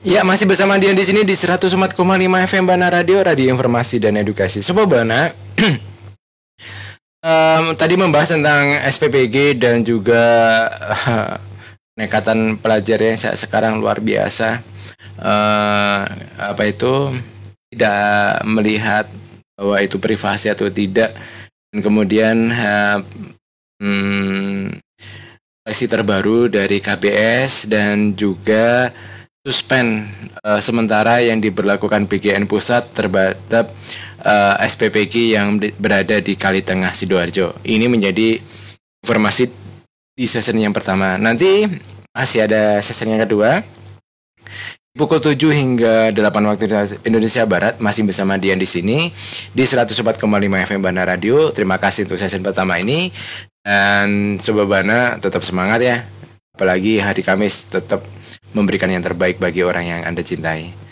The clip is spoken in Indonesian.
Ya, masih bersama Dian di sini di 104,5 FM Bana Radio, radio informasi dan edukasi. Sobat Bana, tadi membahas tentang SPPG dan juga nekatan pelajar yang sekarang luar biasa. Apa itu tidak melihat bahwa itu privasi atau tidak, dan kemudian seleksi terbaru dari KBS dan juga suspend sementara yang diberlakukan PGN Pusat terhadap SPPG yang berada di Kalitengah Sidoarjo. Ini menjadi informasi di season yang pertama. Nanti masih ada season yang kedua. Pukul 7 hingga 8 waktu Indonesia Barat masih bersama Dian di sini di 104,5 FM Bana Radio. Terima kasih untuk season pertama ini. Dan Sobat Bana tetap semangat ya. Apalagi hari Kamis tetap memberikan yang terbaik bagi orang yang Anda cintai.